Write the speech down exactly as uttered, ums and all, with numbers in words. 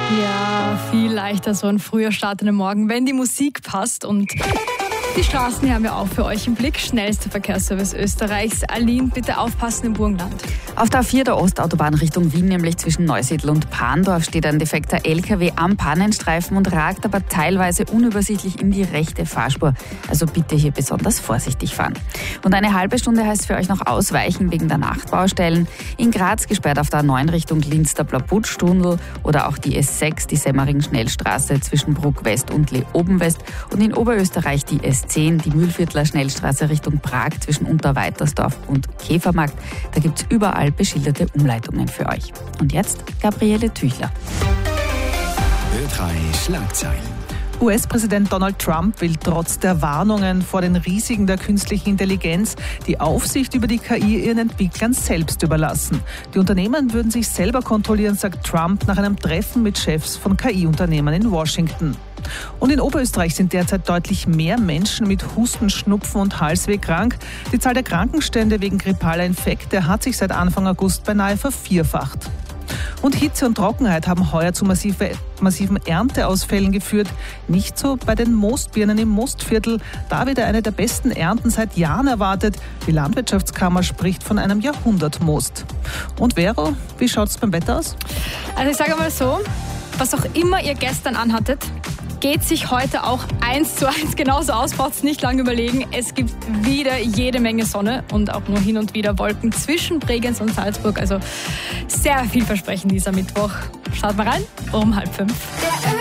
Ja, viel leichter so ein früher startender Morgen, wenn die Musik passt. Und die Straßen haben wir auch für euch im Blick. Schnellster Verkehrsservice Österreichs. Aline, bitte aufpassen im Burgenland. Auf der A vier der Ostautobahn Richtung Wien, nämlich zwischen Neusiedl und Parndorf, steht ein defekter L K W am Pannenstreifen und ragt aber teilweise unübersichtlich in die rechte Fahrspur. Also bitte hier besonders vorsichtig fahren. Und eine halbe Stunde heißt für euch noch ausweichen wegen der Nachtbaustellen. In Graz gesperrt auf der A neun Richtung Linz der Blabutsch-Tunnel oder auch die S sechs, die Semmering-Schnellstraße zwischen Bruck West und Leoben-West. Und in Oberösterreich die S zehn, die Mühlviertler Schnellstraße Richtung Prag zwischen Unterweitersdorf und Käfermarkt. Da gibt es überall beschilderte Umleitungen für euch. Und jetzt Gabriele Tüchler. Ö drei Schlagzeilen. U S-Präsident Donald Trump will trotz der Warnungen vor den Risiken der künstlichen Intelligenz die Aufsicht über die K I ihren Entwicklern selbst überlassen. Die Unternehmen würden sich selber kontrollieren, sagt Trump nach einem Treffen mit Chefs von K I-Unternehmen in Washington. Und in Oberösterreich sind derzeit deutlich mehr Menschen mit Husten, Schnupfen und Halsweh krank. Die Zahl der Krankenstände wegen grippaler Infekte hat sich seit Anfang August beinahe vervierfacht. Und Hitze und Trockenheit haben heuer zu massive, massiven Ernteausfällen geführt. Nicht so bei den Moostbirnen im Mostviertel. Da wird eine der besten Ernten seit Jahren erwartet. Die Landwirtschaftskammer spricht von einem Jahrhundertmost. Und Vero, wie schaut es beim Wetter aus? Also ich sage mal so, was auch immer ihr gestern anhattet, geht sich heute auch eins zu eins genauso aus, braucht es nicht lange überlegen. Es gibt wieder jede Menge Sonne und auch nur hin und wieder Wolken zwischen Bregenz und Salzburg. Also sehr vielversprechend dieser Mittwoch. Schaut mal rein, um halb fünf.